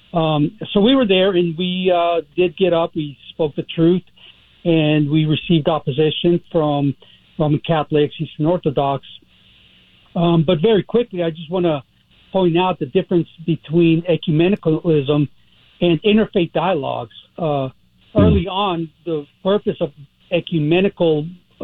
So we were there, and we did get up. We spoke the truth, and we received opposition from Roman Catholics, Eastern Orthodox. But very quickly, I just want to point out the difference between ecumenicalism and interfaith dialogues. Early on, the purpose of ecumenical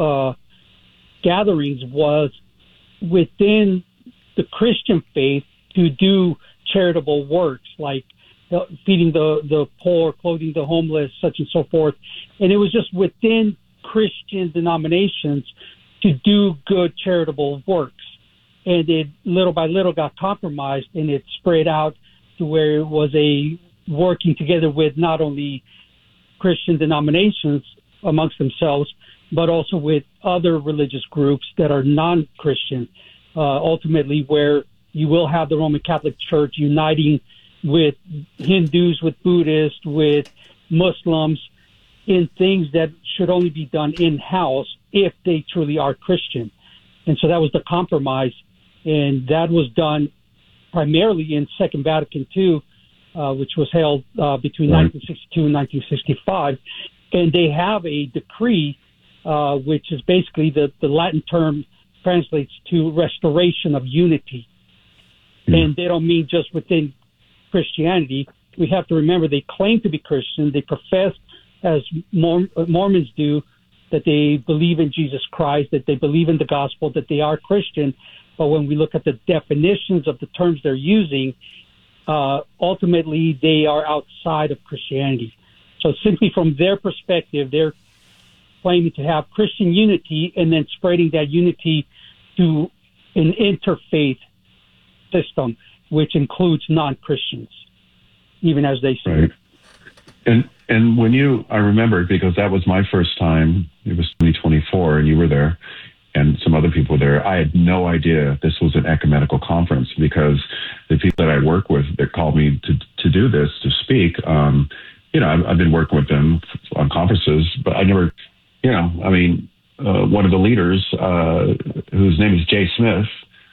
gatherings was within the Christian faith to do charitable works like feeding the poor, clothing the homeless, such and so forth. And it was just within Christian denominations to do good charitable works. And it little by little got compromised, and it spread out to where it was a working together with not only Christian denominations amongst themselves, but also with other religious groups that are non-Christian, ultimately where you will have the Roman Catholic Church uniting with Hindus, with Buddhists, with Muslims in things that should only be done in-house if they truly are Christian. And so that was the compromise, and that was done primarily in Second Vatican II, which was held between 1962 and 1965. And they have a decree, which is basically the Latin term translates to restoration of unity. And they don't mean just within Christianity. We have to remember they claim to be Christian. They profess, as Mormons do, that they believe in Jesus Christ, that they believe in the gospel, that they are Christian. But when we look at the definitions of the terms they're using, ultimately they are outside of Christianity. So simply from their perspective, they're claiming to have Christian unity and then spreading that unity to an interfaith system, which includes non-Christians, even as they say. Right. And when I remember, because that was my first time, it was 2024, and you were there, and some other people were there. I had no idea this was an ecumenical conference, because the people that I work with that called me to do this, to speak, I've been working with them on conferences, but I never, one of the leaders, whose name is Jay Smith,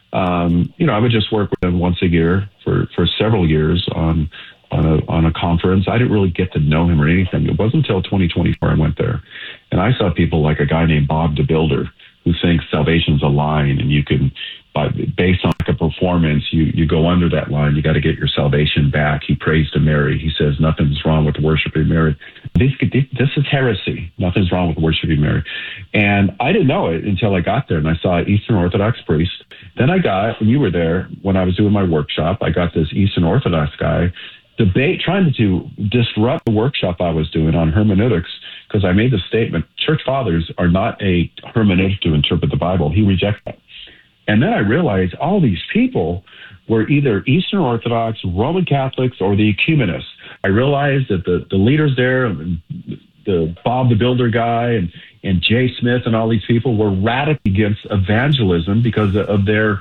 I would just work with them once a year for several years on a conference. I didn't really get to know him or anything. It wasn't until 2024 I went there, and I saw people like a guy named Bob the Builder, who thinks salvation's a line, and you can, based on like a performance, you go under that line. You got to get your salvation back. He prays to Mary. He says nothing's wrong with worshiping Mary. This is heresy. Nothing's wrong with worshiping Mary. And I didn't know it until I got there, and I saw an Eastern Orthodox priest. Then when you were there, when I was doing my workshop, I got this Eastern Orthodox guy trying to disrupt the workshop I was doing on hermeneutics, because I made the statement, church fathers are not a hermeneutic to interpret the Bible. He rejected that. And then I realized all these people were either Eastern Orthodox, Roman Catholics, or the ecumenists. I realized that the leaders there, the Bob the Builder guy and Jay Smith and all these people were radically against evangelism because of their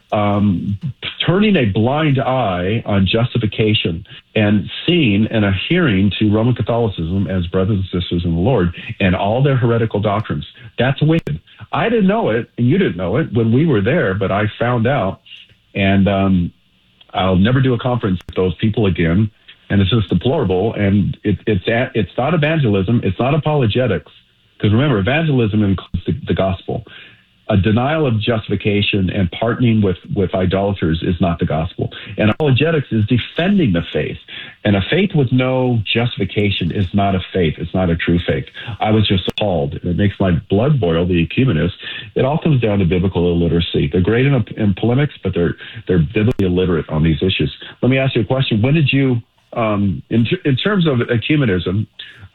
turning a blind eye on justification and seeing and adhering to Roman Catholicism as brothers and sisters in the Lord and all their heretical doctrines. That's wicked. I didn't know it, and you didn't know it when we were there, but I found out, and I'll never do a conference with those people again, and it's just deplorable, and it's not evangelism, it's not apologetics, because remember, evangelism includes the gospel. A denial of justification and partnering with idolaters is not the gospel. And apologetics is defending the faith. And a faith with no justification is not a faith. It's not a true faith. I was just appalled. It makes my blood boil, the ecumenists. It all comes down to biblical illiteracy. They're great in polemics, but they're biblically illiterate on these issues. Let me ask you a question. When did you, in terms of ecumenism,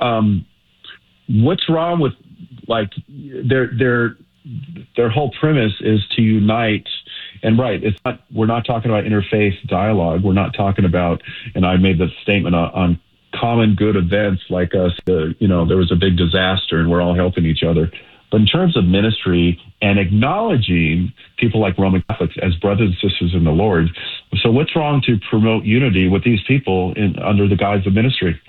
what's wrong with, like, their whole premise is to unite, and we're not talking about interfaith dialogue. We're not talking about, and I made the statement on common good events like us, there was a big disaster and we're all helping each other. But in terms of ministry and acknowledging people like Roman Catholics as brothers and sisters in the Lord, so what's wrong to promote unity with these people under the guise of ministry?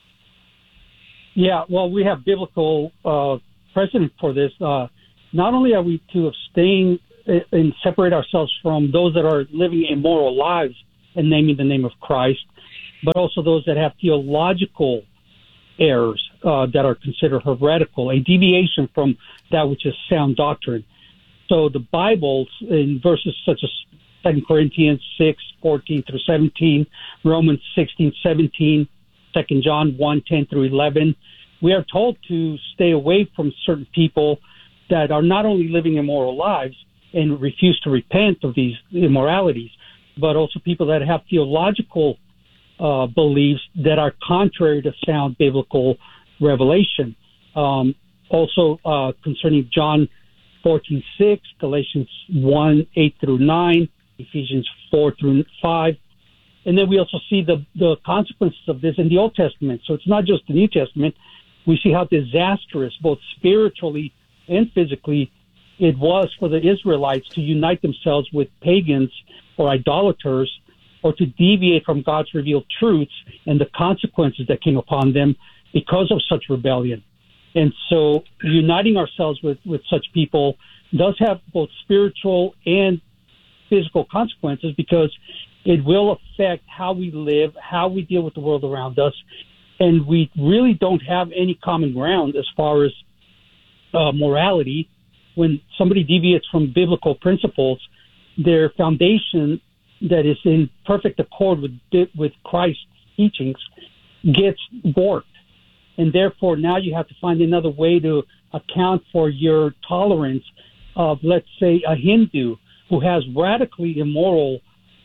Yeah, well, we have biblical precedent for this. Not only are we to abstain and separate ourselves from those that are living immoral lives and naming the name of Christ, but also those that have theological errors that are considered heretical, a deviation from that which is sound doctrine. So the Bible, in verses such as 2 Corinthians 6:14 through 17, Romans 16:17, 2 John 1:10 through 11, we are told to stay away from certain people that are not only living immoral lives and refuse to repent of these immoralities, but also people that have theological beliefs that are contrary to sound biblical revelation. Also concerning John 14:6, Galatians 1:8 through 9, Ephesians 4 through 5. And then we also see the consequences of this in the Old Testament. So it's not just the New Testament. We see how disastrous, both spiritually and physically, it was for the Israelites to unite themselves with pagans or idolaters, or to deviate from God's revealed truths and the consequences that came upon them because of such rebellion. And so uniting ourselves with such people does have both spiritual and physical consequences, because it will affect how we live, how we deal with the world around us. And we really don't have any common ground as far as morality. When somebody deviates from biblical principles, their foundation that is in perfect accord with Christ's teachings gets warped. And therefore, now you have to find another way to account for your tolerance of, let's say, a Hindu who has radically immoral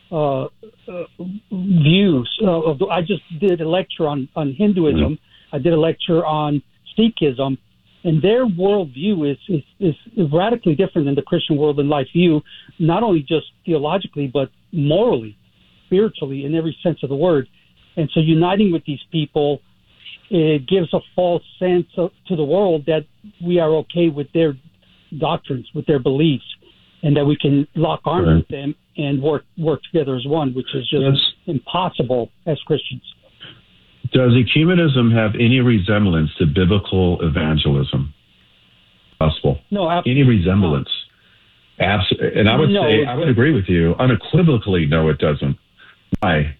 views. I just did a lecture on Hinduism. I did a lecture on Sikhism. And their worldview is radically different than the Christian world and life view, not only just theologically, but morally, spiritually, in every sense of the word. And so uniting with these people, it gives a false sense to the world that we are okay with their doctrines, with their beliefs, and that we can lock arms with them and work together as one, which is just impossible as Christians. Does ecumenism have any resemblance to biblical evangelism? Gospel? No, absolutely. Any resemblance? Absolutely. And I would say, I would agree with you, unequivocally, no, it doesn't. Why?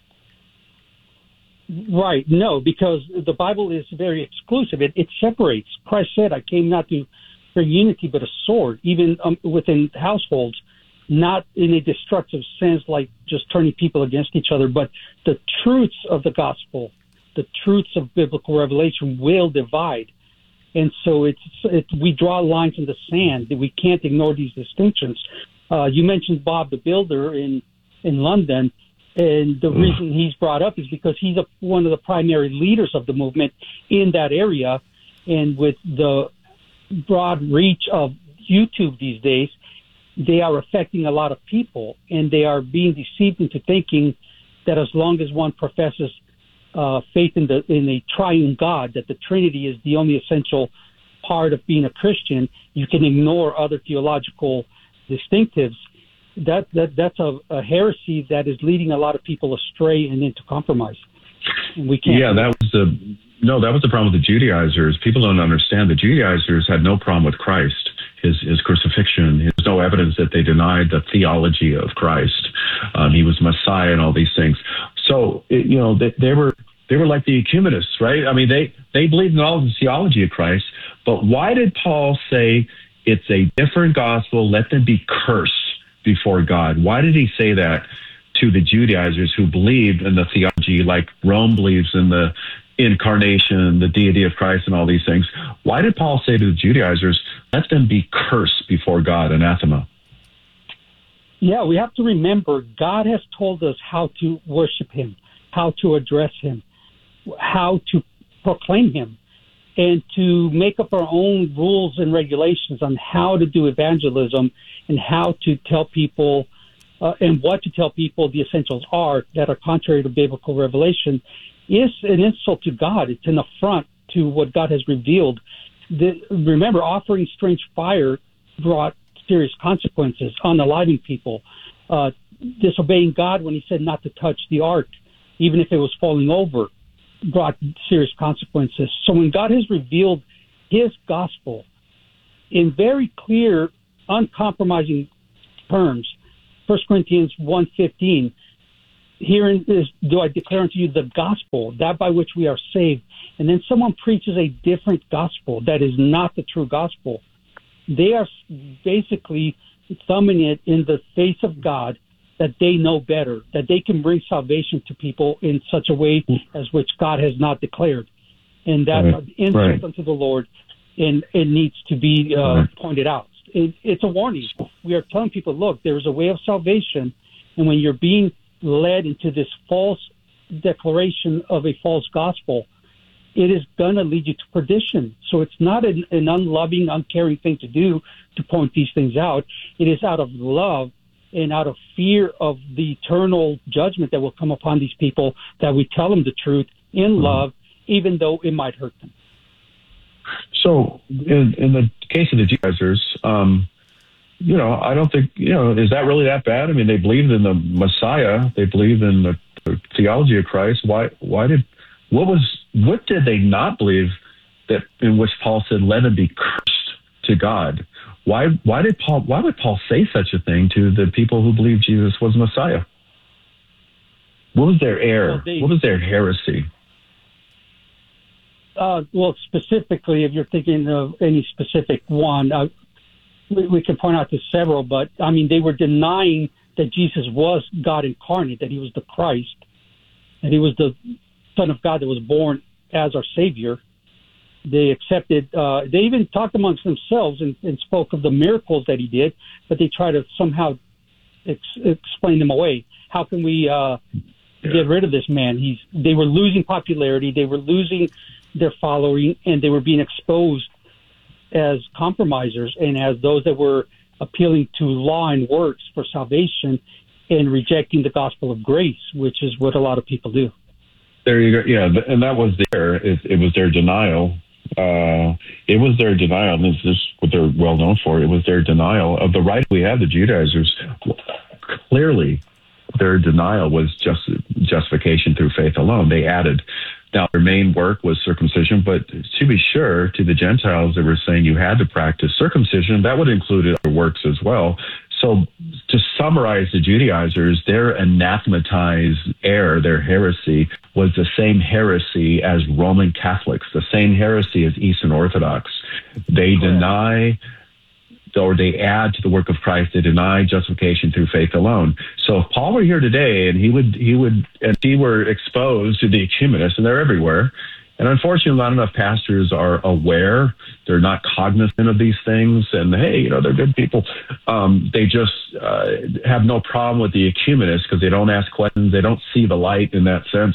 Right. No, because the Bible is very exclusive. It separates. Christ said, I came not to bring unity, but a sword, even within households, not in a destructive sense, like just turning people against each other, but the truths of the gospel, the truths of biblical revelation will divide. And so we draw lines in the sand that we can't ignore these distinctions. You mentioned Bob the Builder in London, and the reason he's brought up is because he's one of the primary leaders of the movement in that area. And with the broad reach of YouTube these days, they are affecting a lot of people, and they are being deceived into thinking that as long as one professes faith in a triune God, that the Trinity is the only essential part of being a Christian, you can ignore other theological distinctives. That's a heresy that is leading a lot of people astray and into compromise. And we can't. Yeah, that was the problem with the Judaizers. People don't understand the Judaizers had no problem with Christ, his crucifixion. There's no evidence that they denied the theology of Christ. He was Messiah and all these things. So, they were like the ecumenists, right? I mean, they believed in all of the theology of Christ. But why did Paul say it's a different gospel? Let them be cursed before God. Why did he say that to the Judaizers who believed in the theology, like Rome believes in the incarnation, the deity of Christ, and all these things? Why did Paul say to the Judaizers, let them be cursed before God, anathema? Yeah, we have to remember God has told us how to worship him, how to address him, how to proclaim him, and to make up our own rules and regulations on how to do evangelism and how to tell people and what to tell people the essentials are that are contrary to biblical revelation is an insult to God. It's an affront to what God has revealed. Remember, offering strange fire brought serious consequences, unaliving people. Disobeying God when he said not to touch the ark, even if it was falling over, brought serious consequences. So when God has revealed his gospel in very clear, uncompromising terms, 1 Corinthians 1:15, herein is, do I declare unto you the gospel, that by which we are saved. And then someone preaches a different gospel that is not the true gospel. They are basically thumbing it in the face of God that they know better, that they can bring salvation to people in such a way as which God has not declared. And that's an insult unto the Lord, and it needs to be pointed out. It's a warning. We are telling people, look, there's a way of salvation, and when you're being led into this false declaration of a false gospel, it is going to lead you to perdition. So it's not an unloving, uncaring thing to do to point these things out. It is out of love and out of fear of the eternal judgment that will come upon these people that we tell them the truth in love, even though it might hurt them. So in the case of the Judaizers, I don't think, is that really that bad? I mean, they believed in the Messiah. They believed in the theology of Christ. What did they not believe that in which Paul said, let him be cursed to God? Why would Paul say such a thing to the people who believed Jesus was Messiah? What was their error? What was their heresy? Well, specifically, if you're thinking of any specific one, we can point out to several, but I mean, they were denying that Jesus was God incarnate, that he was the Christ, that he was the Son of God that was born as our Savior. They accepted, they even talked amongst themselves and spoke of the miracles that he did, but they tried to somehow explain them away. How can we get rid of this man? They were losing popularity, they were losing their following, and they were being exposed as compromisers and as those that were appealing to law and works for salvation and rejecting the gospel of grace, which is what a lot of people do. There you go. Yeah, and that was it was their denial. It was their denial, and this is what they're well known for. It was their denial of the right we have, the Judaizers. Clearly, their denial was justification through faith alone. They added. Now, their main work was circumcision, but to be sure, to the Gentiles, they were saying you had to practice circumcision. That would include other works as well. So to summarize the Judaizers, their anathematized error, their heresy, was the same heresy as Roman Catholics, the same heresy as Eastern Orthodox. They deny, or they add to the work of Christ, they deny justification through faith alone. So if Paul were here today and he were exposed to the ecumenists, and they're everywhere, and unfortunately not enough pastors are aware, they're not cognizant of these things, and hey, they're good people. They just have no problem with the ecumenists because they don't ask questions, they don't see the light in that sense.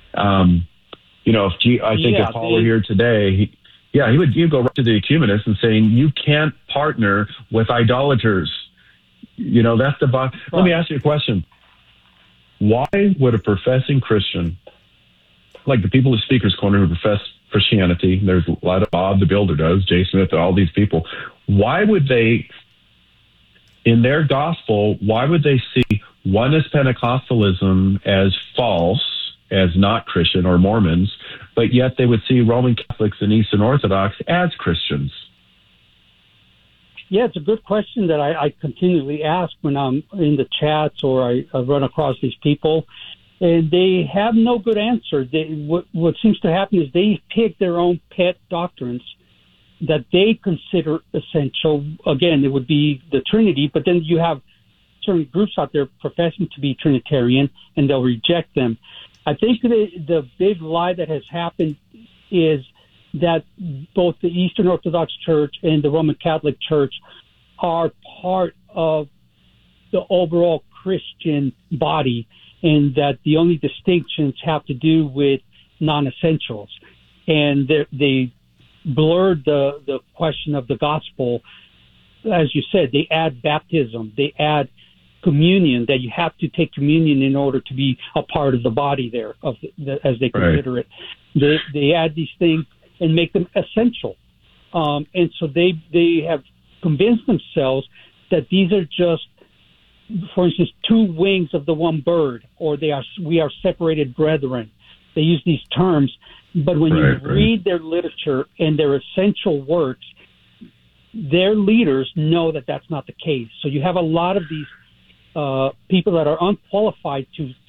If Paul were here today, he'd go right to the ecumenists and saying, you can't partner with idolaters. That's the bottom. Let me ask you a question. Why would a professing Christian, like the people at Speaker's Corner who profess Christianity, there's a lot of Bob the Builder does, Jay Smith, all these people, why would they, in their gospel, why would they see oneness Pentecostalism as false, as not Christian or Mormons, but yet they would see Roman Catholics and Eastern Orthodox as Christians? Yeah, it's a good question that I continually ask when I'm in the chats or I run across these people, and they have no good answer. What seems to happen is they pick their own pet doctrines that they consider essential. Again, it would be the Trinity, but then you have certain groups out there professing to be Trinitarian, and they'll reject them. I think the big lie that has happened is that both the Eastern Orthodox Church and the Roman Catholic Church are part of the overall Christian body, and that the only distinctions have to do with non-essentials. And they blurred the question of the gospel. As you said, they add baptism, they add communion, that you have to take communion in order to be a part of the body there, as they consider it. They add these things and make them essential. And so they have convinced themselves that these are just, for instance, two wings of the one bird, or we are separated brethren. They use these terms, but when you read their literature and their essential works, their leaders know that that's not the case. So you have a lot of these people that are unqualified to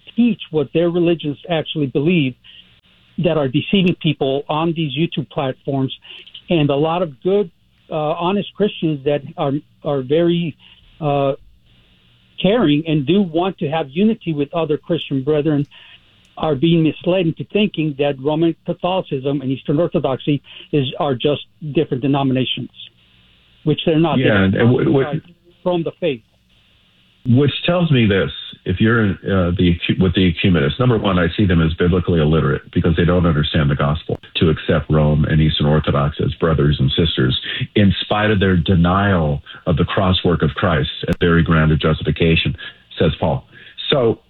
teach what their religions actually believe that are deceiving people on these YouTube platforms. And a lot of good, honest Christians that are very caring and do want to have unity with other Christian brethren are being misled into thinking that Roman Catholicism and Eastern Orthodoxy are just different denominations, which they're not. Yeah, from the faith. Which tells me this: if you're with the ecumenists, number one, I see them as biblically illiterate because they don't understand the gospel to accept Rome and Eastern Orthodox as brothers and sisters, in spite of their denial of the cross work of Christ and very grounded justification, says Paul. So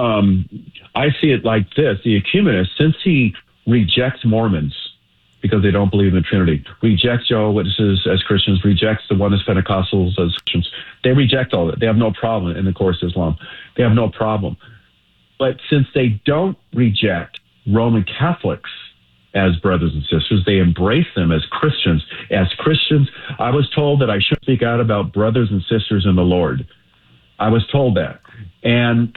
I see it like this: the ecumenist, since he rejects Mormons because they don't believe in the Trinity, rejects Jehovah's Witnesses as Christians, rejects the Oneness Pentecostals as Christians. They reject all that. They have no problem in the course of Islam. They have no problem. But since they don't reject Roman Catholics as brothers and sisters, they embrace them as Christians. As Christians, I was told that I should speak out about brothers and sisters in the Lord. I was told that. And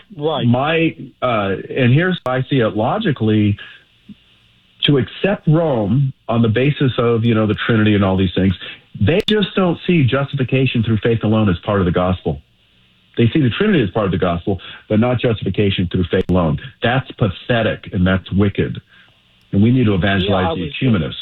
and here's how I see it logically: to accept Rome on the basis of, the Trinity and all these things, they just don't see justification through faith alone as part of the gospel. They see the Trinity as part of the gospel, but not justification through faith alone. That's pathetic and that's wicked. And we need to evangelize the ecumenists.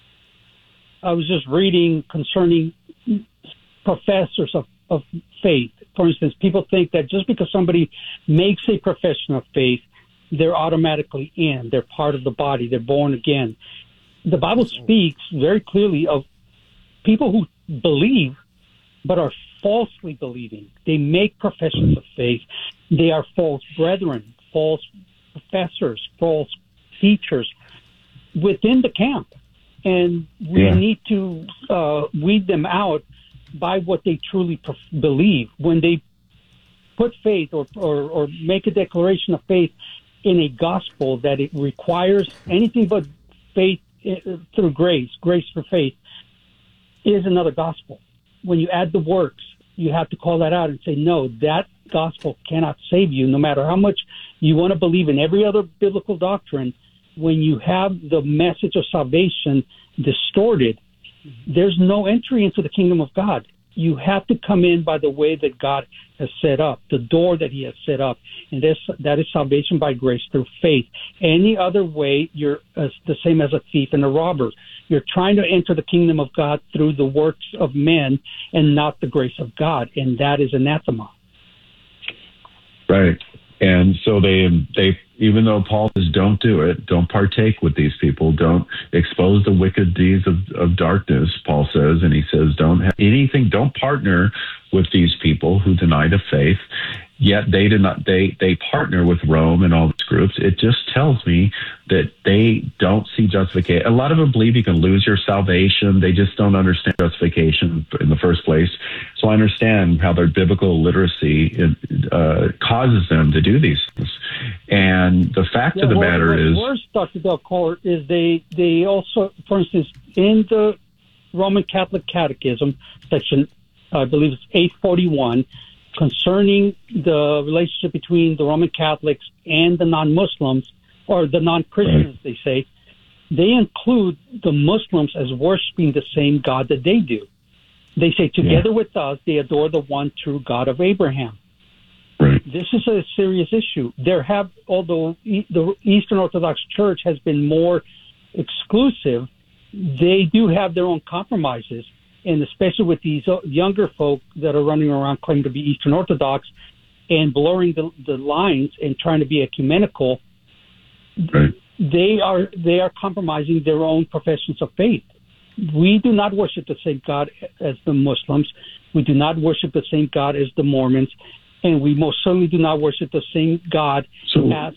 I was just reading concerning professors of faith. For instance, people think that just because somebody makes a profession of faith, they're automatically in. They're part of the body. They're born again. The Bible speaks very clearly of people who believe but are falsely believing. They make professions of faith. They are false brethren, false professors, false teachers within the camp. And we need to weed them out by what they truly believe. When they put faith or make a declaration of faith in a gospel that it requires anything but faith through grace for faith, is another gospel. When you add the works, you have to call that out and say, no, that gospel cannot save you, no matter how much you want to believe in every other biblical doctrine. When you have the message of salvation distorted, there's no entry into the kingdom of God. You have to come in by the way that God has set up, the door that he has set up. And that is salvation by grace through faith. Any other way, you're the same as a thief and a robber. You're trying to enter the kingdom of God through the works of men and not the grace of God. And that is anathema. Right. And so they even though Paul says don't do it, don't partake with these people, don't expose the wicked deeds of darkness, Paul says, and he says don't have anything, don't partner with these people who deny the faith, yet they partner with Rome and all these groups. It just tells me that they don't see justification. A lot of them believe you can lose your salvation. They just don't understand justification in the first place. So I understand how their biblical illiteracy causes them to do these things. And the fact of the matter is... What's worse, Dr. Delcourt, is they also, for instance, in the Roman Catholic Catechism, section, I believe it's 841, concerning the relationship between the Roman Catholics and the non-Muslims, or the non-Christians, they say, they include the Muslims as worshiping the same God that they do. They say, together with us, they adore the one true God of Abraham. Right. This is a serious issue. Although the Eastern Orthodox Church has been more exclusive, they do have their own compromises. And especially with these younger folk that are running around claiming to be Eastern Orthodox and blurring the lines and trying to be ecumenical, right. they are compromising their own professions of faith. We do not worship the same God as the Muslims. We do not worship the same God as the Mormons. And we most certainly do not worship the same God as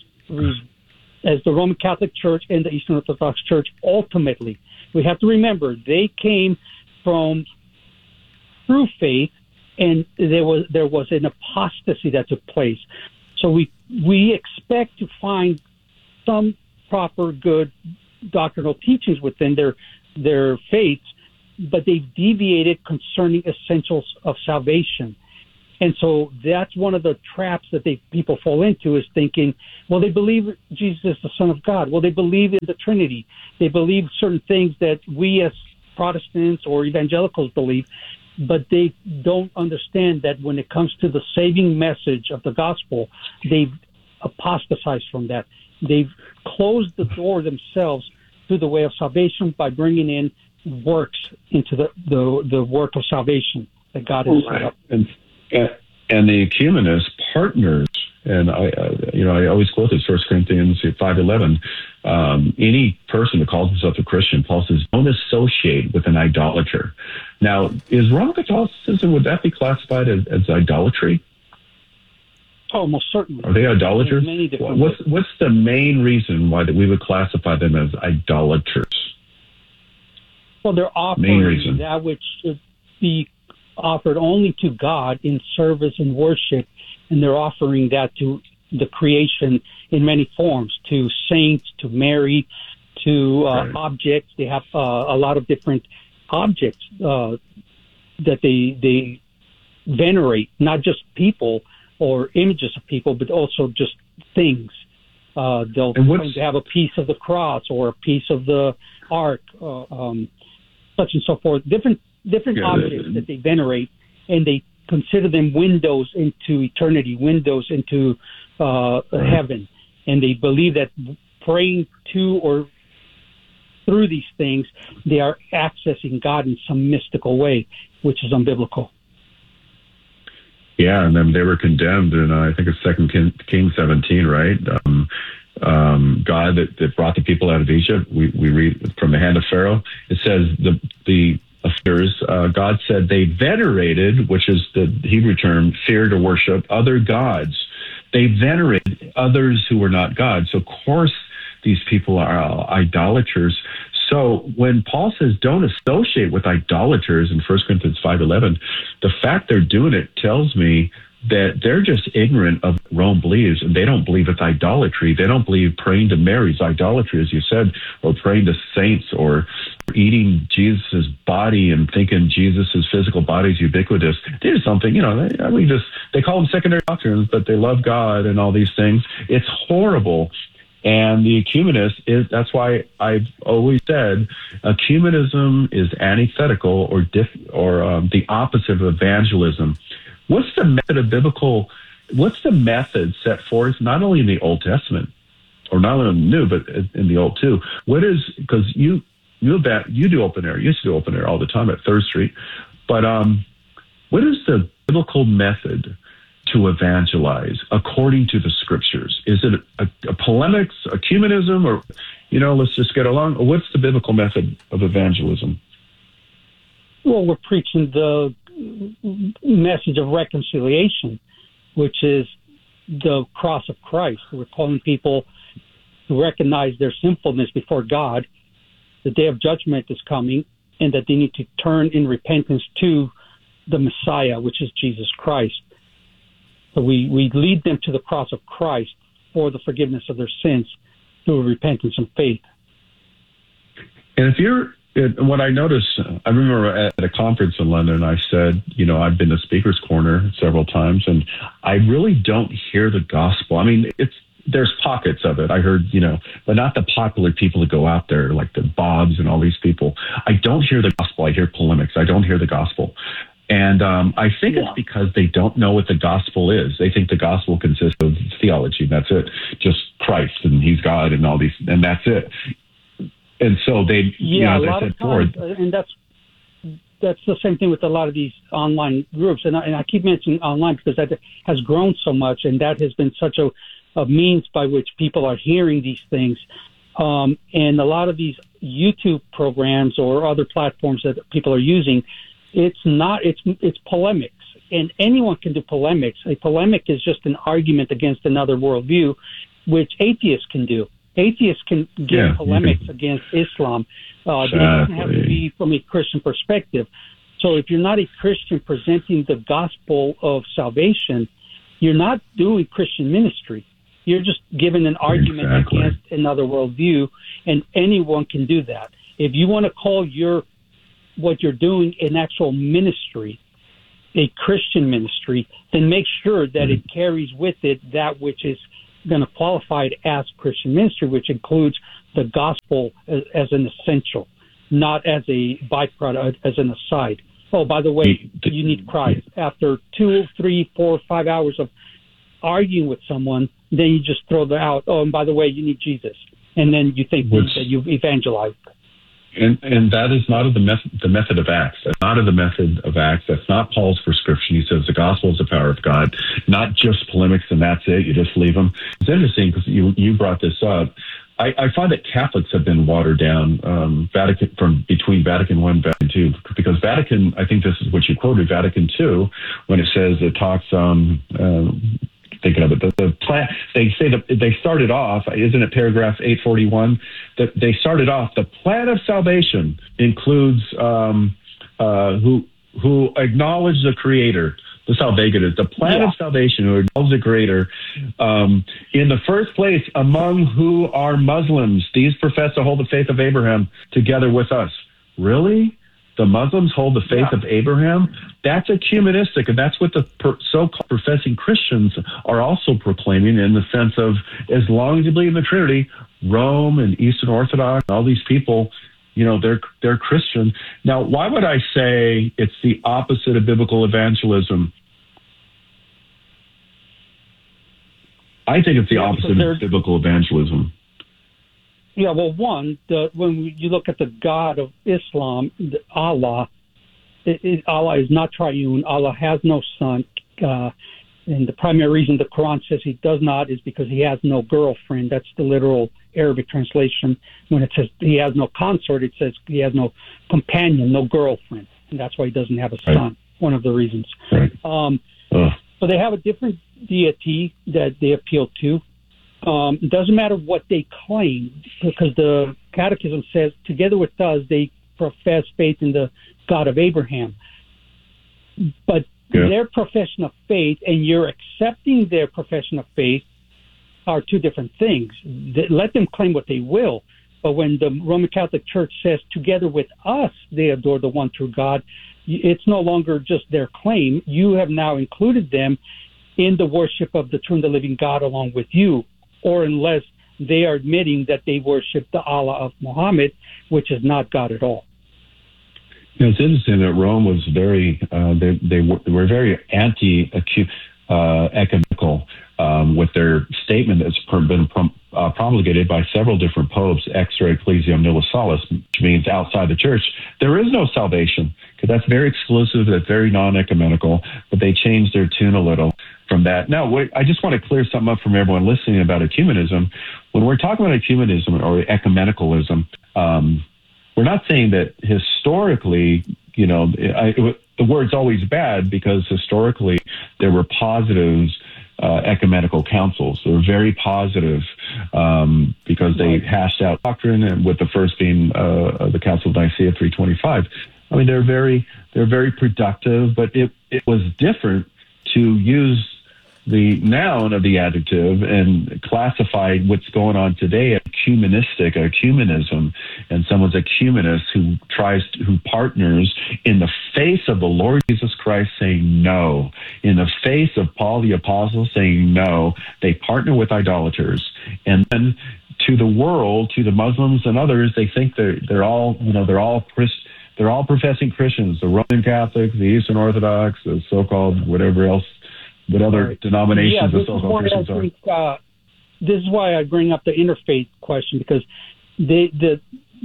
the Roman Catholic Church and the Eastern Orthodox Church. Ultimately, we have to remember they came from through faith, and there was an apostasy that took place. So we expect to find some proper good doctrinal teachings within their faiths, but they've deviated concerning essentials of salvation. And so that's one of the traps that people fall into, is thinking, well, they believe Jesus is the Son of God. Well, they believe in the Trinity. They believe certain things that we as Protestants or evangelicals believe, but they don't understand that when it comes to the saving message of the gospel, they've apostatized from that. They've closed the door themselves to the way of salvation by bringing in works into the work of salvation that God has set up. And the ecumenist partners, and I always quote this, 1 Corinthians 5:11. Any person who calls himself a Christian, Paul says, don't associate with an idolater. Now, is Roman Catholicism, would that be classified as idolatry? Oh, most certainly. Are they idolaters? What's the main reason why that we would classify them as idolaters? Well, they're offering that which should be offered only to God in service and worship, and they're offering that to the creation in many forms, to saints, to Mary, to objects. They have a lot of different objects that they venerate, not just people or images of people, but also just things. They'll have a piece of the cross or a piece of the ark, such and so forth. Different objects that they venerate, and they consider them windows into eternity, windows into heaven. And they believe that praying to or through these things, they are accessing God in some mystical way, which is unbiblical. Yeah, and then they were condemned in, I think it's 2 Kings 17, right? God that brought the people out of Egypt. We read from the hand of Pharaoh. It says the affairs, God said they venerated, which is the Hebrew term, fear to worship, other gods. They venerated others who were not God. So, of course, these people are idolaters. So when Paul says don't associate with idolaters in 1 Corinthians 5:11, the fact they're doing it tells me that they're just ignorant of what Rome believes, and they don't believe it's idolatry. They don't believe praying to Mary is idolatry, as you said, or praying to saints, or eating Jesus' body and thinking Jesus' physical body is ubiquitous. They do something, they call them secondary doctrines, but they love God and all these things. It's horrible. And the ecumenist that's why I've always said ecumenism is antithetical or the opposite of evangelism. What's the method set forth, not only in the Old Testament, or not only in the New, but in the Old too? Because you do open air, you used to do open air all the time at 3rd Street, but what is the biblical method to evangelize according to the scriptures? Is it a polemics, ecumenism, or, let's just get along? Or what's the biblical method of evangelism? Well, we're preaching the message of reconciliation, which is the cross of Christ. We're calling people to recognize their sinfulness before God. The day of judgment is coming, and that they need to turn in repentance to the Messiah, which is Jesus Christ. So we lead them to the cross of Christ for the forgiveness of their sins through repentance and faith. And what I noticed, I remember at a conference in London, I said, I've been to Speaker's Corner several times, and I really don't hear the gospel. I mean, there's pockets of it. I heard, but not the popular people that go out there, like the Bobs and all these people. I don't hear the gospel. I hear polemics. I don't hear the gospel. And I think it's because they don't know what the gospel is. They think the gospel consists of theology. That's it. Just Christ, and he's God, and all these, and that's it. And so they, as I said before, and that's the same thing with a lot of these online groups. And I keep mentioning online because that has grown so much, and that has been such a means by which people are hearing these things. And a lot of these YouTube programs or other platforms that people are using, it's polemics, and anyone can do polemics. A polemic is just an argument against another worldview, which atheists can do. Atheists can give polemics against Islam. It doesn't have to be from a Christian perspective. So if you're not a Christian presenting the gospel of salvation, you're not doing Christian ministry. You're just giving an argument against another worldview, and anyone can do that. If you want to call what you're doing an actual ministry, a Christian ministry, then make sure that it carries with it that which is going to qualify it as Christian ministry, which includes the gospel as an essential, not as a byproduct, as an aside. Oh, by the way, you need Christ. After 2, 3, 4, 5 hours of arguing with someone, then you just throw that out. Oh, and by the way, you need Jesus. And then you think that you've evangelized. And that is not of the method of Acts. That's not of the method of Acts. That's not Paul's prescription. He says the gospel is the power of God, not just polemics and that's it. You just leave them. It's interesting because you brought this up. I find that Catholics have been watered down between Vatican I and Vatican II, because Vatican, I think this is what you quoted, Vatican II, when it says it talks thinking of it. The plan, they say that they started off, isn't it paragraph 841? That they started off, the plan of salvation includes who acknowledge the Creator. This is how vague it is. The plan of salvation, who acknowledge the Creator. In the first place, among who are Muslims, these profess to hold the faith of Abraham together with us. Really? The Muslims hold the faith of Abraham? That's ecumenistic, and that's what the so-called professing Christians are also proclaiming, in the sense of, as long as you believe in the Trinity, Rome and Eastern Orthodox, all these people, they're Christian. Now, why would I say it's the opposite of biblical evangelism? I think it's the opposite of biblical evangelism. Yeah, well, when you look at the God of Islam, Allah, Allah is not triune. Allah has no son. And the primary reason the Quran says he does not is because he has no girlfriend. That's the literal Arabic translation. When it says he has no consort, it says he has no companion, no girlfriend. And that's why he doesn't have a son, one of the reasons. Right. So they have a different deity that they appeal to. It doesn't matter what they claim, because the Catechism says, together with us, they profess faith in the God of Abraham. But their profession of faith and you're accepting their profession of faith are two different things. Let them claim what they will. But when the Roman Catholic Church says, together with us, they adore the one true God, it's no longer just their claim. You have now included them in the worship of the true and the living God along with you, or unless they are admitting that they worship the Allah of Muhammad, which is not God at all. It's interesting that Rome was very, they were very anti-ecumenical with their statement that's been promulgated by several different popes, extra ecclesiam nulla salus, which means outside the church. There is no salvation, because that's very exclusive, that's very non-ecumenical, but they changed their tune a little from that. Now, I just want to clear something up from everyone listening about ecumenism. When we're talking about ecumenism or ecumenicalism, we're not saying that historically, the word's always bad, because historically there were positives, ecumenical councils. They were very positive because they hashed out doctrine, and with the first being the Council of Nicaea 325. I mean, they're very productive, but it was different to use the noun of the adjective and classify what's going on today as ecumenism, and someone's ecumenist who partners in the face of the Lord Jesus Christ saying no, in the face of Paul the Apostle saying no. They partner with idolaters, and then to the world, to the Muslims and others, they think they're all professing Christians, the Roman Catholics, the Eastern Orthodox, the so-called whatever else. What other denominations of so-called Christians are? This is why I bring up the interfaith question, because the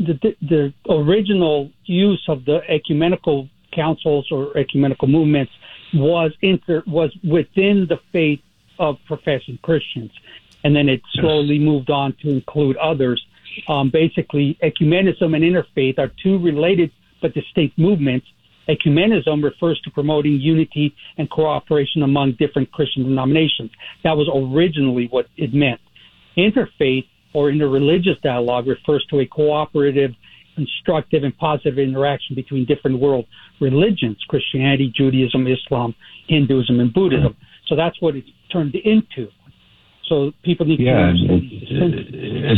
original use of the ecumenical councils or ecumenical movements was within the faith of professing Christians, and then it slowly moved on to include others. Basically, ecumenism and interfaith are two related but distinct movements. Ecumenism refers to promoting unity and cooperation among different Christian denominations. That was originally what it meant. Interfaith or interreligious dialogue refers to a cooperative, constructive, and positive interaction between different world religions: Christianity, Judaism, Islam, Hinduism, and Buddhism. So that's what it's turned into. So people need to understand.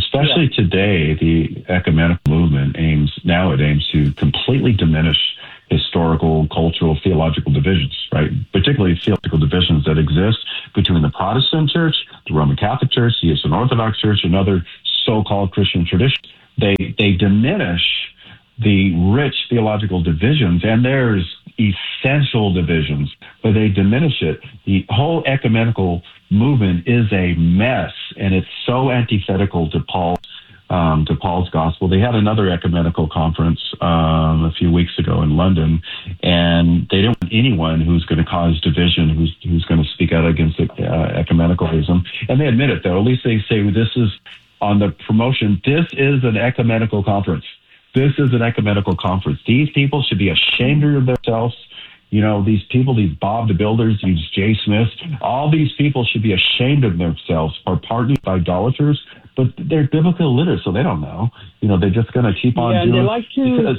Especially today, the ecumenical movement aims to completely diminish historical, cultural, theological divisions, right? Particularly theological divisions that exist between the Protestant Church, the Roman Catholic Church, the Eastern Orthodox Church, and other so-called Christian traditions. They diminish the rich theological divisions, and there's essential divisions, but they diminish it. The whole ecumenical movement is a mess, and it's so antithetical to Paul's gospel. They had another ecumenical conference a few weeks ago in London, and they don't want anyone who's going to cause division, who's going to speak out against ecumenicalism. And they admit it, though. At least they say this is on the promotion. This is an ecumenical conference. This is an ecumenical conference. These people should be ashamed of themselves. You know, these people, these Bob the Builders, these Jay Smiths, all these people should be ashamed of themselves for partnering with idolaters, but they're biblically illiterate, so they don't know. You know, they're just going to keep on doing. They like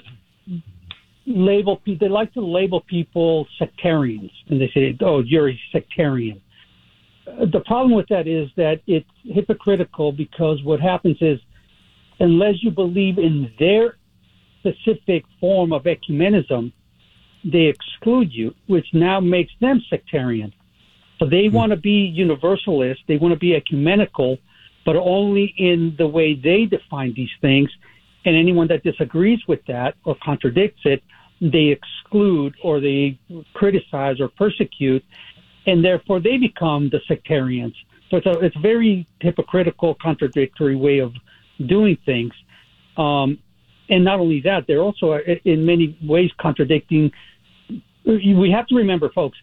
to label people sectarians, and they say, "Oh, you're a sectarian." The problem with that is that it's hypocritical, because what happens is, unless you believe in their specific form of ecumenism, they exclude you, which now makes them sectarian. So they want to be universalist, they want to be ecumenical, but only in the way they define these things. And anyone that disagrees with that or contradicts it, they exclude or they criticize or persecute, and therefore they become the sectarians. So it's a very hypocritical, contradictory way of doing things. And not only that, they're also in many ways contradicting. We have to remember, folks,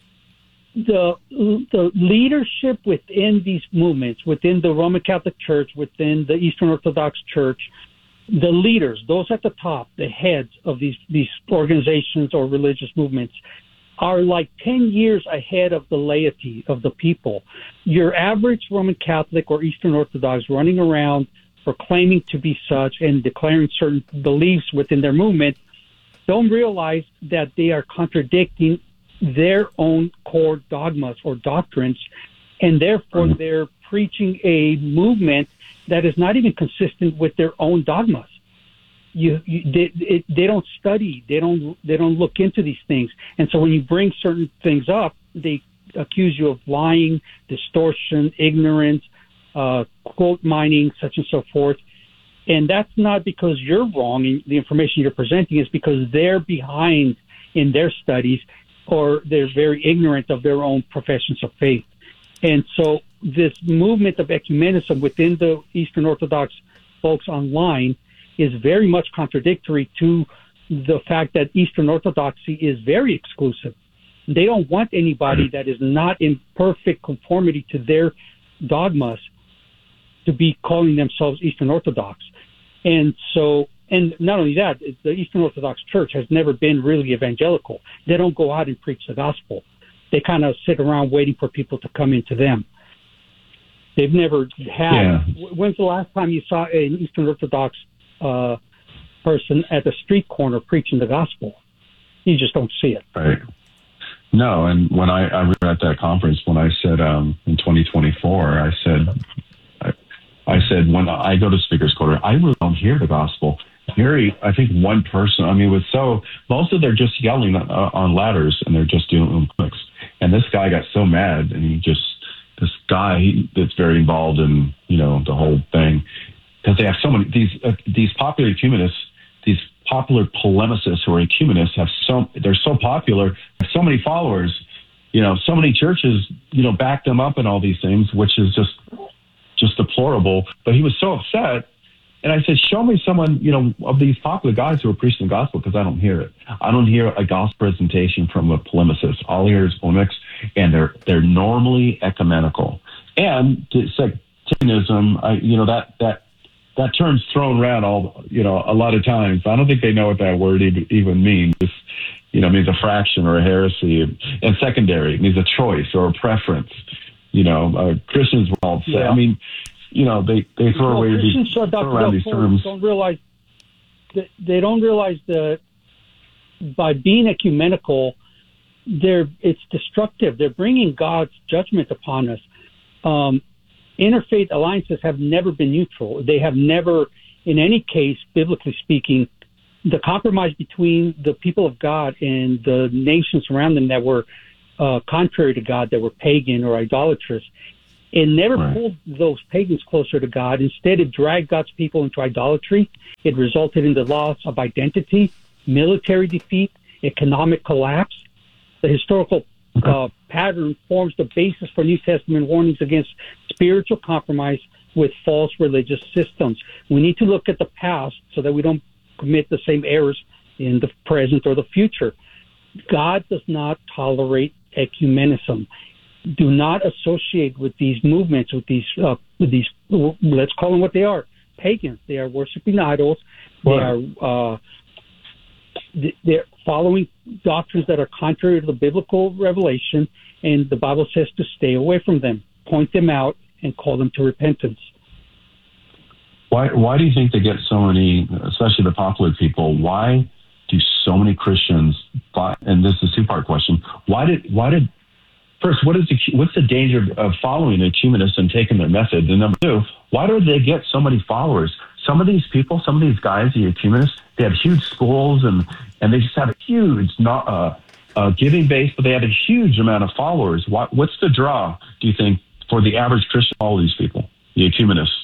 the leadership within these movements, within the Roman Catholic Church, within the Eastern Orthodox Church, the leaders, those at the top, the heads of these organizations or religious movements, are like 10 years ahead of the laity, of the people. Your average Roman Catholic or Eastern Orthodox running around proclaiming to be such and declaring certain beliefs within their movement don't realize that they are contradicting their own core dogmas or doctrines, and therefore they're preaching a movement that is not even consistent with their own dogmas. They don't study, they don't look into these things, and so when you bring certain things up, they accuse you of lying, distortion, ignorance, quote mining, such and so forth. And that's not because you're wrong in the information you're presenting, it's because they're behind in their studies, or they're very ignorant of their own professions of faith. And so this movement of ecumenism within the Eastern Orthodox folks online is very much contradictory to the fact that Eastern Orthodoxy is very exclusive. They don't want anybody that is not in perfect conformity to their dogmas to be calling themselves Eastern Orthodox. And so, and not only that, the Eastern Orthodox Church has never been really evangelical. They don't go out and preach the gospel. They kind of sit around waiting for people to come into them. They've never had. Yeah. When's the last time you saw an Eastern Orthodox person at the street corner preaching the gospel? You just don't see it. Right. No, and when I remember at that conference, when I said in 2024, I said, when I go to Speaker's Quarter, I really don't hear the gospel. I think one person, most of them just yelling on ladders, and they're just doing clicks. And this guy got so mad, and this guy that's very involved in, the whole thing, because they have so many, these popular ecumenists, these popular polemicists who are ecumenists they're so popular, have so many followers, so many churches, back them up and all these things, which is just deplorable. But he was so upset. And I said, show me someone, of these popular guys who are preaching the gospel, because I don't hear it. I don't hear a gospel presentation from a polemicist. All I hear is polemics, and they're normally ecumenical. And sectarianism, that term's thrown around a lot of times. I don't think they know what that word even means. It means a fraction or a heresy. And secondary, it means a choice or a preference. Christians will all say, yeah. They throw away these terms. They don't realize that by being ecumenical, it's destructive. They're bringing God's judgment upon us. Interfaith alliances have never been neutral. They have never, in any case, biblically speaking, the compromise between the people of God and the nations around them that were contrary to God, that were pagan or idolatrous. It never pulled those pagans closer to God. Instead, it dragged God's people into idolatry. It resulted in the loss of identity, military defeat, economic collapse. The historical pattern forms the basis for New Testament warnings against spiritual compromise with false religious systems. We need to look at the past so that we don't commit the same errors in the present or the future. God does not tolerate ecumenism. Do not associate with these movements, with these, let's call them what they are, pagans. They are worshiping idols. They're following doctrines that are contrary to the biblical revelation, and the Bible says to stay away from them, point them out, and call them to repentance. Why do you think they get so many, especially the popular people? Why do so many Christians? And this is a two-part question. Why did first, what's the danger of following ecumenists and taking their method? And number two, why do they get so many followers? Some of these people, some of these guys, the ecumenists, they have huge schools and they just have a huge giving base, but they have a huge amount of followers. What's the draw, do you think, for the average Christian? All these people, the ecumenists.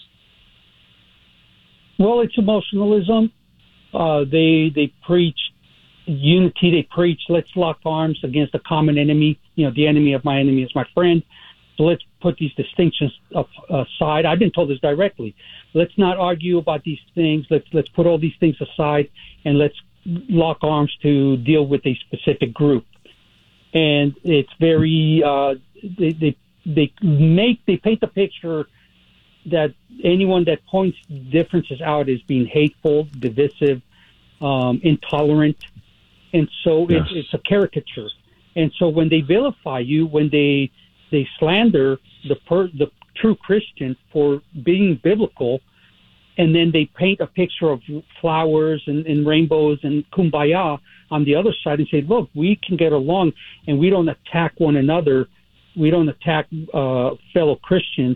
Well, it's emotionalism. They preach unity. They preach, let's lock arms against a common enemy. You know, the enemy of my enemy is my friend. So let's put these distinctions aside. I've been told this directly. Let's not argue about these things. Let's put all these things aside and let's lock arms to deal with a specific group. And it's very they paint the picture that anyone that points differences out is being hateful, divisive, intolerant, and so it's a caricature. And so when they vilify you, when they slander the true Christian for being biblical, and then they paint a picture of flowers and rainbows and kumbaya on the other side and say, look, we can get along and we don't attack one another. We don't attack fellow Christians.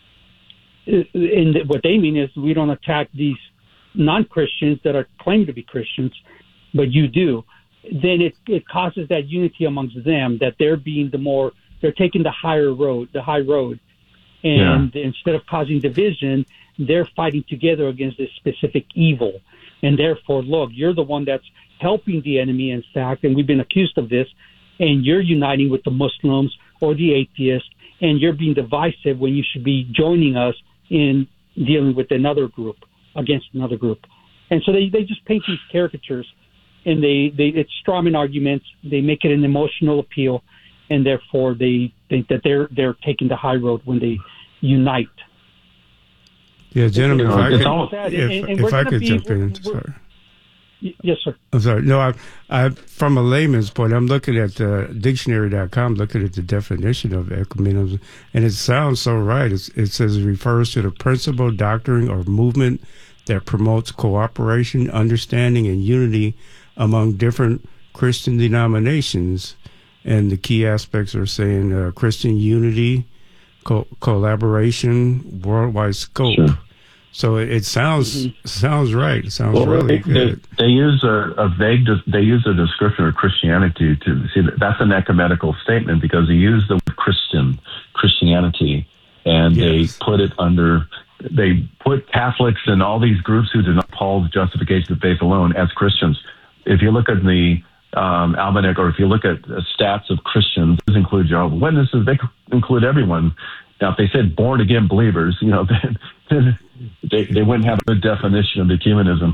And what they mean is we don't attack these non-Christians that are claimed to be Christians, but you do. Then it causes that unity amongst them, that they're taking the high road. And instead of causing division, they're fighting together against this specific evil. And therefore, look, you're the one that's helping the enemy, in fact, and we've been accused of this, and you're uniting with the Muslims or the atheists, and you're being divisive when you should be joining us in dealing with another group against another group. And so they just paint these caricatures, and it's strawman arguments. They make it an emotional appeal, and therefore they think that they're taking the high road when they unite. Yeah, gentlemen, if I could jump in. Sorry. Yes, sir. I'm sorry. No, I from a layman's point, I'm looking at dictionary.com, looking at the definition of ecumenism, and it sounds so right. It says it refers to the principle, doctrine, or movement that promotes cooperation, understanding, and unity among different Christian denominations. And the key aspects are saying Christian unity, collaboration, worldwide scope. Sure. So it sounds right. It sounds really good. They use they use a description of Christianity to see that's an ecumenical statement because they use the word Christianity, and they put Catholics and all these groups who deny Paul's justification of faith alone as Christians. If you look at the Almanac, or if you look at stats of Christians, these include Jehovah's Witnesses, they include everyone. Now, if they said born again believers, then they wouldn't have a good definition of ecumenism.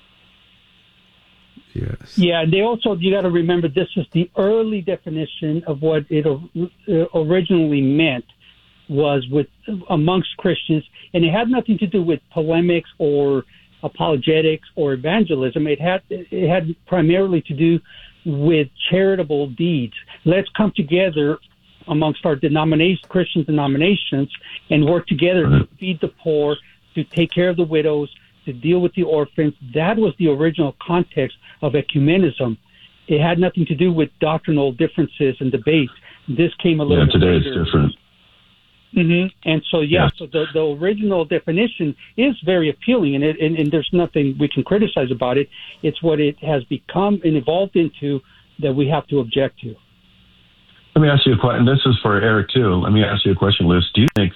Yes. Yeah, and you got to remember this is the early definition of what it originally meant was amongst Christians, and it had nothing to do with polemics or apologetics or evangelism. It had primarily to do with charitable deeds. Let's come together amongst our Christian denominations and work together to feed the poor, to take care of the widows, to deal with the orphans. That was the original context of ecumenism. It had nothing to do with doctrinal differences and debates. This came a little bit later. Today it's different. And so, so the original definition is very appealing, and there's nothing we can criticize about it. It's what it has become and evolved into that we have to object to. Let me ask you a question. This is for Eric too. Let me ask you a question, Liz. Do you think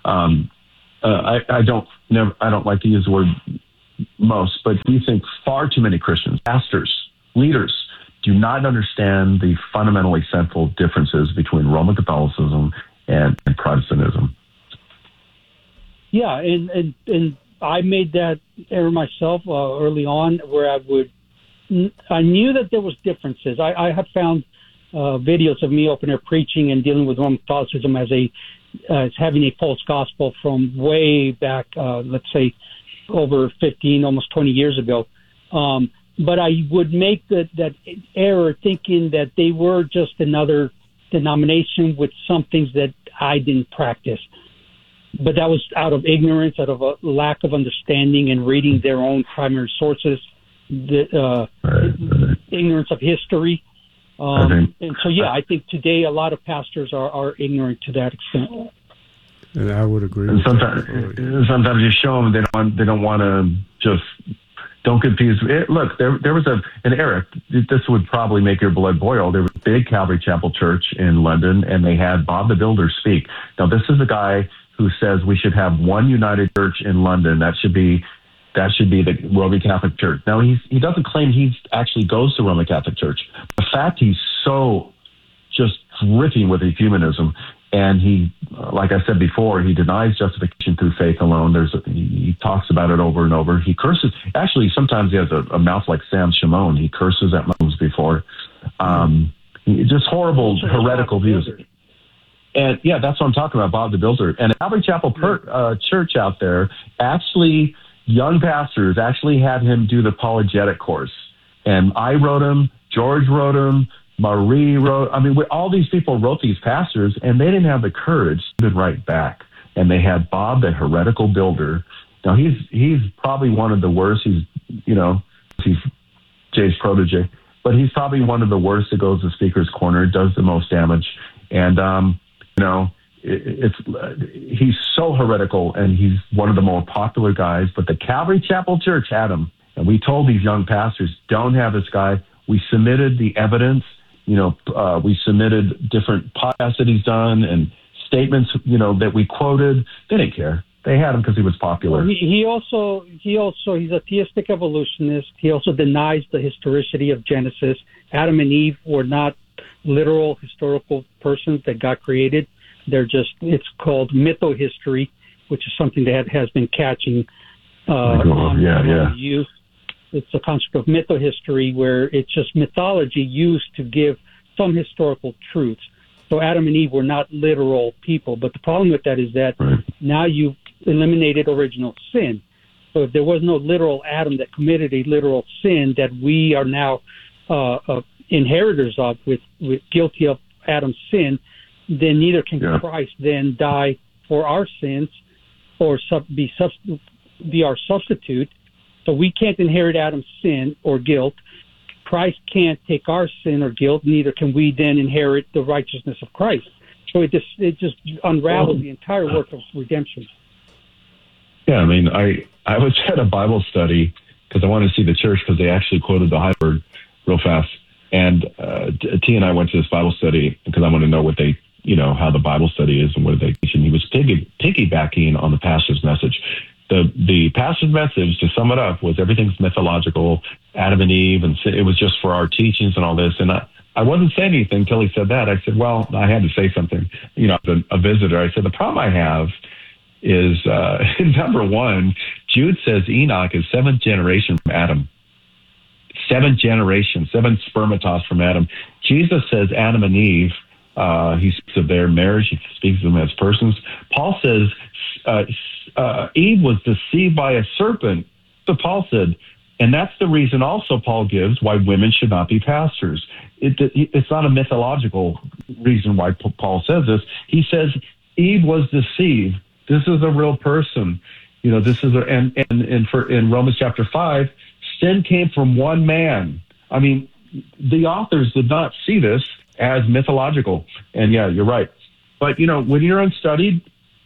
I don't like to use the word most, but do you think far too many Christians, pastors, leaders, do not understand the fundamentally central differences between Roman Catholicism and Protestantism? Yeah, and I made that error myself early on, where I knew that there was differences. I have found videos of me open air preaching and dealing with Roman Catholicism as having a false gospel from way back, let's say, over 15, almost 20 years ago. But I would make that error thinking that they were just another denomination with some things that I didn't practice. But that was out of ignorance, out of a lack of understanding and reading their own primary sources, ignorance of history. And so, I think today a lot of pastors are ignorant to that extent. And I would agree. And sometimes you show them they don't want to just. Don't confuse. Look, there was an Eric. This would probably make your blood boil. There was a big Calvary Chapel church in London, and they had Bob the Builder speak. Now, this is a guy who says we should have one united church in London. That should be the Roman Catholic Church. Now, he doesn't claim he actually goes to Roman Catholic Church. The fact he's so just dripping with ecumenism. And he, like I said before, he denies justification through faith alone. He talks about it over and over. He curses. Actually, sometimes he has a mouth like Sam Shimon. He curses at Muslims before. Just horrible, heretical views. And that's what I'm talking about, Bob the Builder. And Calvary Chapel Church out there, actually, young pastors actually had him do the apologetic course. And I wrote him, George wrote him, Marie wrote, all these people wrote these pastors, and they didn't have the courage to write back. And they had Bob, the heretical builder. Now, he's probably one of the worst. He's Jay's protege, but he's probably one of the worst that goes to Speaker's Corner, does the most damage. And, he's so heretical, and he's one of the more popular guys. But the Calvary Chapel Church had him, and we told these young pastors, don't have this guy. We submitted the evidence. We submitted different podcasts that he's done and statements, that we quoted. They didn't care. They had him because he was popular. Well, he's a theistic evolutionist. He also denies the historicity of Genesis. Adam and Eve were not literal historical persons that got created. It's called mythohistory, which is something that has been catching youth. It's a concept of mythohistory where it's just mythology used to give some historical truths. So Adam and Eve were not literal people. But the problem with that is that now you've eliminated original sin. So if there was no literal Adam that committed a literal sin that we are now inheritors of with guilty of Adam's sin, then neither can Christ then die for our sins or be our substitute. So we can't inherit Adam's sin or guilt. Christ can't take our sin or guilt. Neither can we then inherit the righteousness of Christ. So it just unravels the entire work of redemption. Yeah, I was at a Bible study because I wanted to see the church because they actually quoted the Heidelberg real fast. And T and I went to this Bible study because I want to know what they, how the Bible study is and what they teach. And he was piggybacking on the pastor's message. The pastor's message, to sum it up, was everything's mythological, Adam and Eve, and it was just for our teachings and all this. And I wasn't saying anything until he said that. I said, well, I had to say something. A visitor, I said, the problem I have is, number one, Jude says Enoch is seventh generation from Adam. Seventh generation, seven spermatos from Adam. Jesus says Adam and Eve, he speaks of their marriage, he speaks of them as persons. Paul says Eve was deceived by a serpent. So Paul said, and that's the reason also Paul gives why women should not be pastors. It's not a mythological reason why Paul says this. He says Eve was deceived. This is a real person. This is in Romans chapter 5, sin came from one man. The authors did not see this as mythological. And yeah, you're right. But when you're unstudied,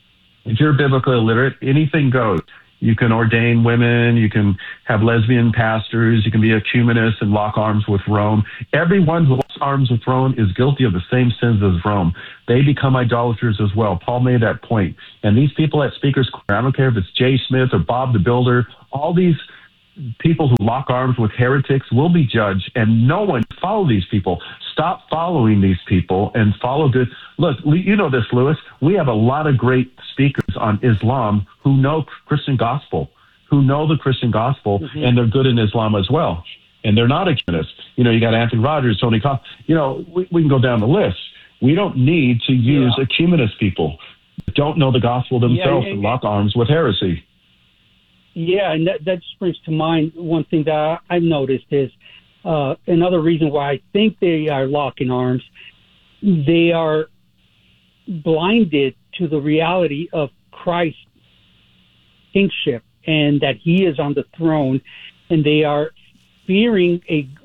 If you're biblically illiterate, anything goes. You can ordain women. You can have lesbian pastors. You can be a ecumenist and lock arms with Rome. Everyone who locks arms with Rome is guilty of the same sins as Rome. They become idolaters as well. Paul made that point. And these people at Speaker's Corner, I don't care if it's Jay Smith or Bob the Builder, all these people who lock arms with heretics will be judged, and no one follow these people. Stop following these people and follow good. Look, you know this, Lewis. We have a lot of great speakers on Islam who know Christian gospel, and they're good in Islam as well. And they're not ecumenists. You know, you got Anthony Rogers, Tony Cobb. You know, we can go down the list. We don't need to use ecumenist people that don't know the gospel themselves and lock arms with heresy. Yeah, and that springs to mind. One thing that I've noticed is another reason why I think they are locking arms. They are blinded to the reality of Christ's kingship and that he is on the throne, and they are fearing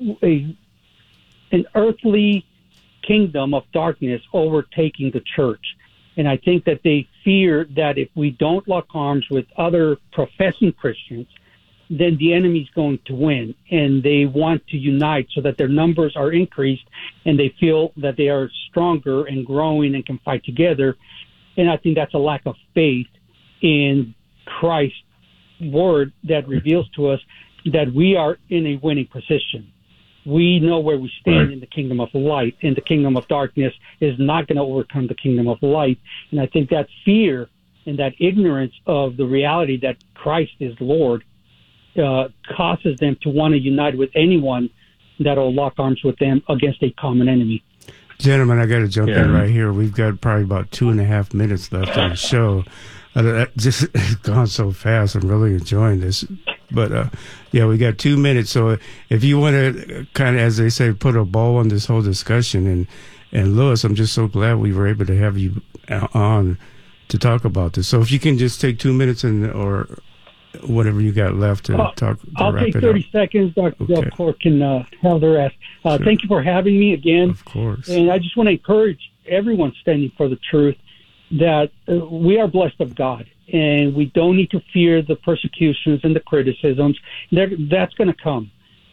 an earthly kingdom of darkness overtaking the church. And I think that they fear that if we don't lock arms with other professing Christians, then the enemy's going to win. And they want to unite so that their numbers are increased and they feel that they are stronger and growing and can fight together. And I think that's a lack of faith in Christ's word that reveals to us that we are in a winning position. We know where we stand in the kingdom of light, and the kingdom of darkness is not going to overcome the kingdom of light. And I think that fear and that ignorance of the reality that Christ is Lord causes them to want to unite with anyone that will lock arms with them against a common enemy. Gentlemen, I got to jump in right here. We've got probably about 2.5 minutes left on the show. Just it's gone so fast. I'm really enjoying this. But, we got 2 minutes. So if you want to kind of, as they say, put a bow on this whole discussion. And Lewis, I'm just so glad we were able to have you on to talk about this. So if you can just take 2 minutes or whatever you got left to talk. I'll take 30 seconds. Dr. Delcourt can have the rest. Sure. Thank you for having me again. Of course. And I just want to encourage everyone standing for the truth that we are blessed of God, and we don't need to fear the persecutions and the criticisms. That's going to come.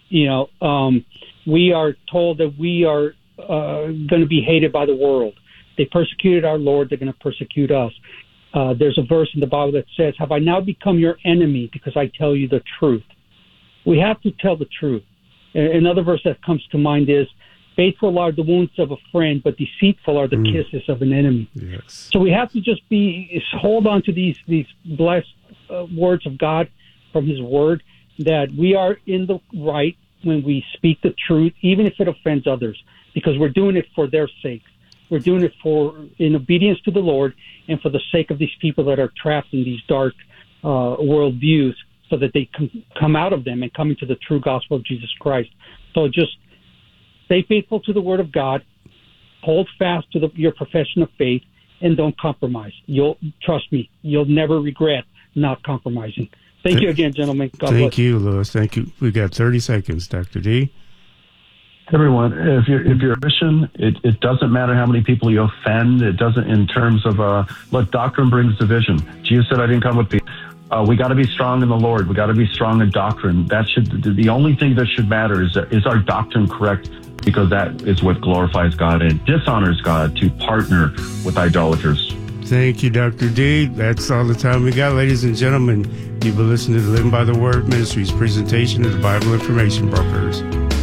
We are told that we are going to be hated by the world. They persecuted our Lord, they're going to persecute us. There's a verse in the Bible that says, "Have I now become your enemy because I tell you the truth?" We have to tell the truth. Another verse that comes to mind is, "Faithful are the wounds of a friend, but deceitful are the kisses of an enemy." Yes. So we have to just hold on to these blessed words of God from his word, that we are in the right when we speak the truth, even if it offends others, because we're doing it for their sake. We're doing it in obedience to the Lord and for the sake of these people that are trapped in these dark worldviews, so that they can come out of them and come into the true gospel of Jesus Christ. So just stay faithful to the word of God, hold fast to your profession of faith, and don't compromise. Trust me, you'll never regret not compromising. Thank you again, gentlemen. God bless. Thank you, Lewis. Thank you. We got 30 seconds, Dr. D. Everyone, if you're a Christian, it doesn't matter how many people you offend. It doesn't, in terms of look, doctrine brings division. Jesus said, "I didn't come with peace." We got to be strong in the Lord. We got to be strong in doctrine. The only thing that should matter is our doctrine correct, because that is what glorifies God and dishonors God to partner with idolaters. Thank you, Dr. D. That's all the time we got, ladies and gentlemen. You've been listening to the Living by the Word Ministries presentation of the Bible Information Brokers.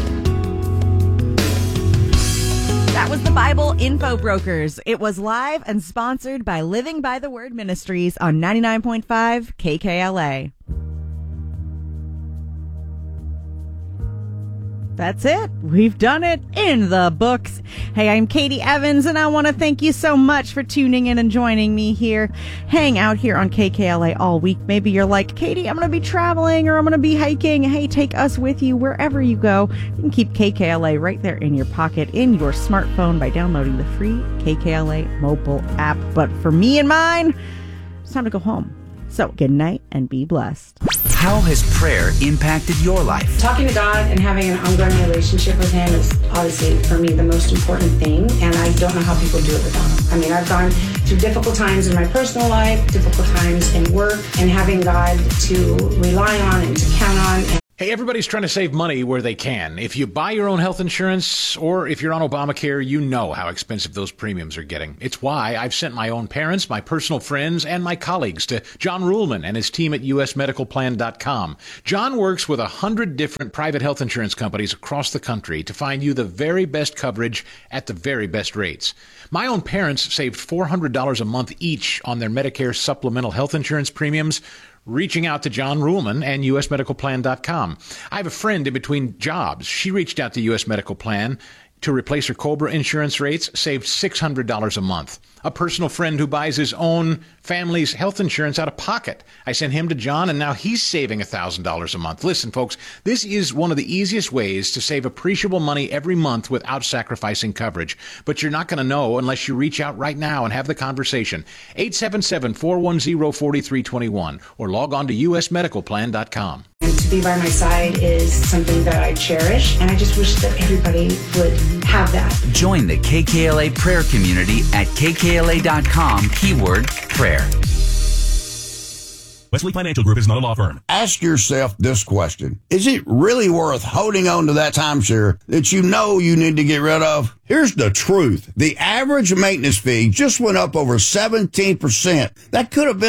That was the Bible Info Brokers. It was live and sponsored by Living by the Word Ministries on 99.5 KKLA. That's it. We've done it in the books. Hey, I'm Katie Evans, and I want to thank you so much for tuning in and joining me here. Hang out here on KKLA all week. Maybe you're like, Katie, I'm going to be traveling or I'm going to be hiking. Hey, take us with you wherever you go. You can keep KKLA right there in your pocket, in your smartphone, by downloading the free KKLA mobile app. But for me and mine, it's time to go home. So good night and be blessed. How has prayer impacted your life? Talking to God and having an ongoing relationship with Him is obviously, for me, the most important thing. And I don't know how people do it without Him. I mean, I've gone through difficult times in my personal life, difficult times in work, and having God to rely on and to count on. Hey, everybody's trying to save money where they can. If you buy your own health insurance or if you're on Obamacare, you know how expensive those premiums are getting. It's why I've sent my own parents, my personal friends, and my colleagues to John Ruhlman and his team at usmedicalplan.com. John works with 100 different private health insurance companies across the country to find you the very best coverage at the very best rates. My own parents saved $400 a month each on their Medicare supplemental health insurance premiums, reaching out to John Ruhlman and usmedicalplan.com. I have a friend in between jobs. She reached out to US Medical Plan to replace her COBRA insurance rates, saved $600 a month. A personal friend who buys his own family's health insurance out of pocket. I sent him to John, and now he's saving $1,000 a month. Listen, folks, this is one of the easiest ways to save appreciable money every month without sacrificing coverage. But you're not going to know unless you reach out right now and have the conversation. 877-410-4321 or log on to usmedicalplan.com. And to be by my side is something that I cherish, and I just wish that everybody would have that. Join the KKLA prayer community at kkla.com, keyword prayer. Wesley Financial Group is not a law firm. Ask yourself this question. Is it really worth holding on to that timeshare that you know you need to get rid of? Here's the truth. The average maintenance fee just went up over 17%. That could have been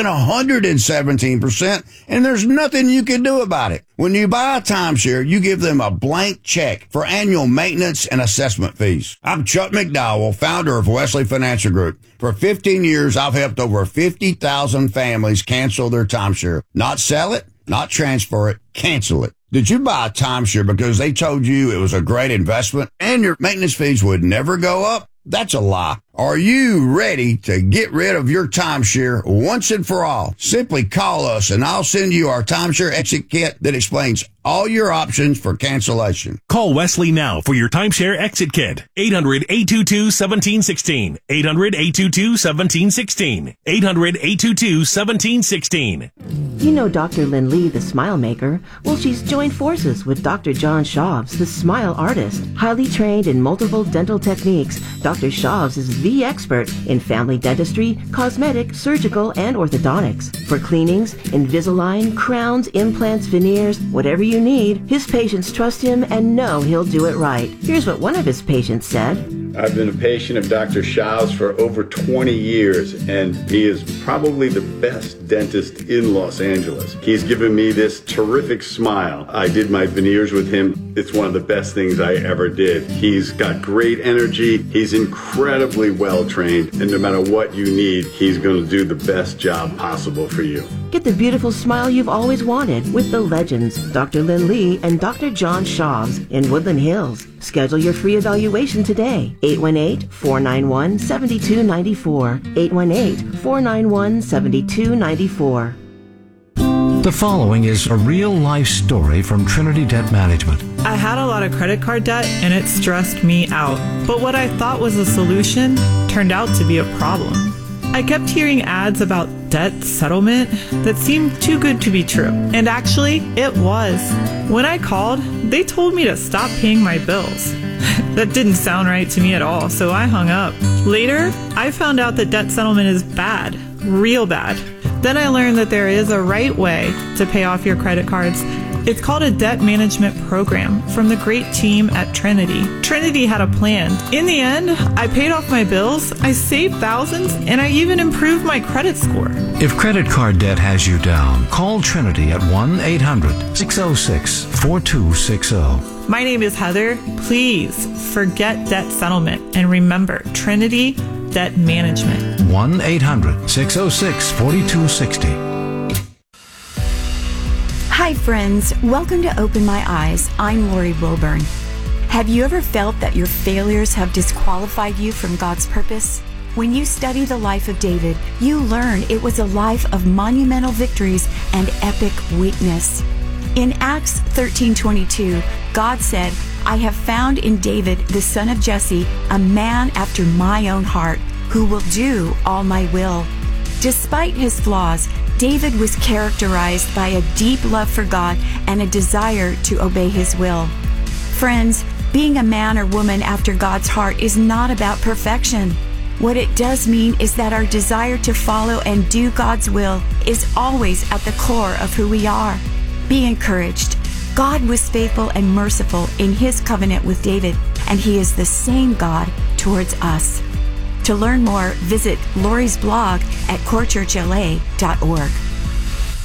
117%, and there's nothing you can do about it. When you buy a timeshare, you give them a blank check for annual maintenance and assessment fees. I'm Chuck McDowell, founder of Wesley Financial Group. For 15 years, I've helped over 50,000 families cancel their timeshare. Not sell it, not transfer it, cancel it. Did you buy a timeshare because they told you it was a great investment and your maintenance fees would never go up? That's a lie. Are you ready to get rid of your timeshare once and for all? Simply call us and I'll send you our timeshare exit kit that explains all your options for cancellation. Call Wesley now for your timeshare exit kit. 800-822-1716. 800-822-1716. 800-822-1716. You know Dr. Lynn Lee, the Smile Maker? Well, she's joined forces with Dr. John Shavs, the Smile Artist. Highly trained in multiple dental techniques, Dr. Shavs is the expert in family dentistry, cosmetic, surgical, and orthodontics. For cleanings, Invisalign, crowns, implants, veneers, whatever you need, his patients trust him and know he'll do it right. Here's what one of his patients said. I've been a patient of Dr. Shavs for over 20 years, and he is probably the best dentist in Los Angeles. He's given me this terrific smile. I did my veneers with him. It's one of the best things I ever did. He's got great energy. He's incredibly well trained, and no matter what you need, he's going to do the best job possible for you. Get the beautiful smile you've always wanted with the legends, Dr. Lynn Lee and Dr. John Shavs in Woodland Hills. Schedule your free evaluation today. 818-491-7294. 818-491-7294. The following is a real-life story from Trinity Debt Management. I had a lot of credit card debt and it stressed me out. But what I thought was a solution turned out to be a problem. I kept hearing ads about debt settlement that seemed too good to be true. And actually, it was. When I called, they told me to stop paying my bills. That didn't sound right to me at all, so I hung up. Later, I found out that debt settlement is bad, real bad. Then I learned that there is a right way to pay off your credit cards. It's called a debt management program from the great team at Trinity. Trinity had a plan. In the end, I paid off my bills, I saved thousands, and I even improved my credit score. If credit card debt has you down, call Trinity at 1-800-606-4260. My name is Heather. Please forget debt settlement and remember Trinity Debt Management. 1-800-606-4260. Hi friends, welcome to Open My Eyes. I'm Lori Wilburn. Have you ever felt that your failures have disqualified you from God's purpose? When you study the life of David, you learn it was a life of monumental victories and epic weakness. In Acts 13:22, God said, I have found in David, the son of Jesse, a man after my own heart, who will do all my will. Despite his flaws, David was characterized by a deep love for God and a desire to obey his will. Friends, being a man or woman after God's heart is not about perfection. What it does mean is that our desire to follow and do God's will is always at the core of who we are. Be encouraged. God was faithful and merciful in his covenant with David, and he is the same God towards us. To learn more, visit Lori's blog at corechurchla.org.